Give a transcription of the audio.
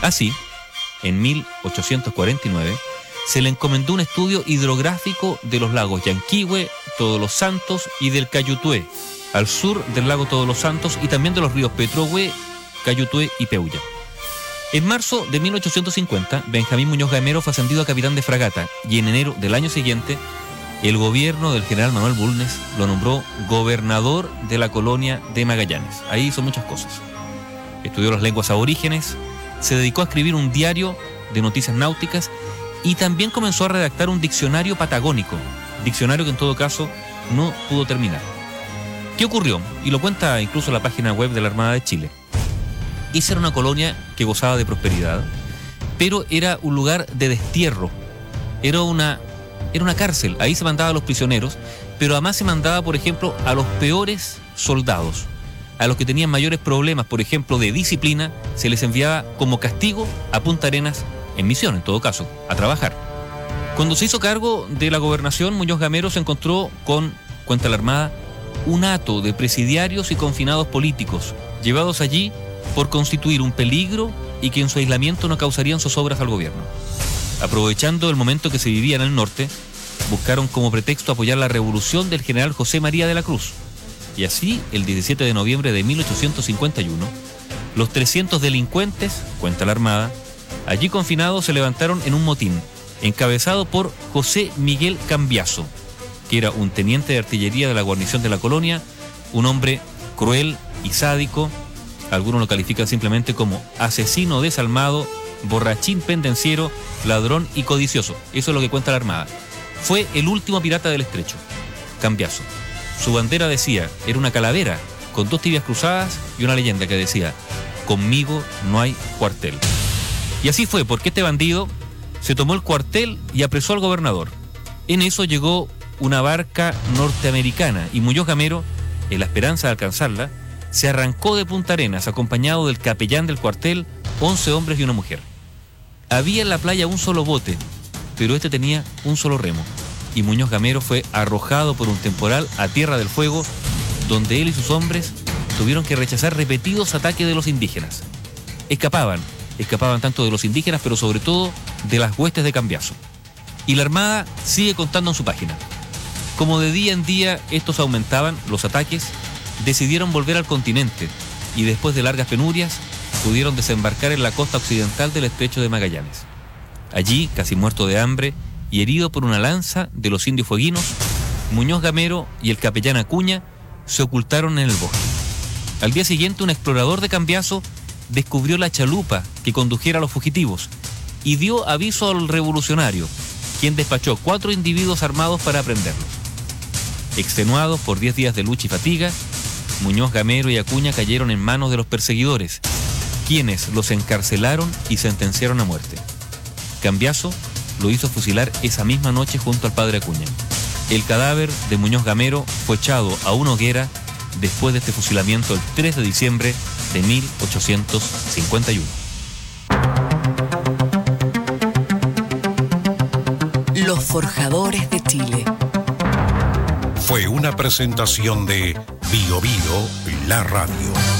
Así, en 1849, se le encomendó un estudio hidrográfico de los lagos Yanquihue, Todos los Santos y del Cayutué, al sur del lago Todos los Santos, y también de los ríos Petrohue, Cayutué y Peulla. En marzo de 1850, Benjamín Muñoz Gamero fue ascendido a capitán de fragata, y en enero del año siguiente, el gobierno del general Manuel Bulnes lo nombró gobernador de la colonia de Magallanes. Ahí hizo muchas cosas. Estudió las lenguas aborígenes, se dedicó a escribir un diario de noticias náuticas y también comenzó a redactar un diccionario patagónico, diccionario que en todo caso no pudo terminar. ¿Qué ocurrió? Y lo cuenta incluso la página web de la Armada de Chile. Esa era una colonia que gozaba de prosperidad, pero era un lugar de destierro. Era una cárcel. Ahí se mandaba a los prisioneros, pero además se mandaba, por ejemplo, a los peores soldados. A los que tenían mayores problemas, por ejemplo, de disciplina, se les enviaba como castigo a Punta Arenas, en misión en todo caso, a trabajar. Cuando se hizo cargo de la gobernación, Muñoz Gamero se encontró con, cuenta la Armada, un hato de presidiarios y confinados políticos, llevados allí por constituir un peligro y que en su aislamiento no causarían zozobras al gobierno. Aprovechando el momento que se vivía en el norte, buscaron como pretexto apoyar la revolución del general José María de la Cruz. Y así, el 17 de noviembre de 1851, los 300 delincuentes, cuenta la Armada, allí confinados se levantaron en un motín, encabezado por José Miguel Cambiaso, que era un teniente de artillería de la guarnición de la colonia, un hombre cruel y sádico. Algunos lo califican simplemente como asesino desalmado, borrachín pendenciero, ladrón y codicioso. Eso es lo que cuenta la Armada. Fue el último pirata del estrecho, Cambiaso. Su bandera decía, era una calavera con 2 tibias cruzadas y una leyenda que decía, conmigo no hay cuartel. Y así fue, porque este bandido se tomó el cuartel y apresó al gobernador. En eso llegó una barca norteamericana y Muñoz Gamero, en la esperanza de alcanzarla, se arrancó de Punta Arenas acompañado del capellán del cuartel, 11 hombres y una mujer. Había en la playa un solo bote, pero este tenía un solo remo, y Muñoz Gamero fue arrojado por un temporal a Tierra del Fuego, donde él y sus hombres tuvieron que rechazar repetidos ataques de los indígenas. Escapaban tanto de los indígenas, pero sobre todo de las huestes de Cambiaso. Y la Armada sigue contando en su página. Como de día en día estos aumentaban, los ataques, decidieron volver al continente y después de largas penurias pudieron desembarcar en la costa occidental del estrecho de Magallanes. Allí, casi muerto de hambre y herido por una lanza de los indios fueguinos, Muñoz Gamero y el capellán Acuña se ocultaron en el bosque. Al día siguiente, un explorador de Cambiaso descubrió la chalupa que condujera a los fugitivos y dio aviso al revolucionario, quien despachó 4 individuos armados para aprenderlos. Extenuados por 10 días de lucha y fatiga, Muñoz Gamero y Acuña cayeron en manos de los perseguidores, quienes los encarcelaron y sentenciaron a muerte. Cambiaso lo hizo fusilar esa misma noche junto al padre Acuña. El cadáver de Muñoz Gamero fue echado a una hoguera después de este fusilamiento el 3 de diciembre de 1851. Los Forjadores de Chile. Fue una presentación de Bio Bio, la radio.